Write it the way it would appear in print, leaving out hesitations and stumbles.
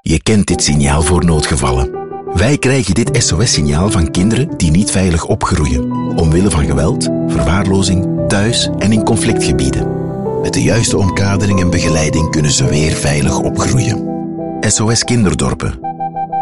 Je kent dit signaal voor noodgevallen. Wij krijgen dit SOS-signaal van kinderen die niet veilig opgroeien, omwille van geweld, verwaarlozing, thuis en in conflictgebieden. Met de juiste omkadering en begeleiding kunnen ze weer veilig opgroeien. SOS Kinderdorpen.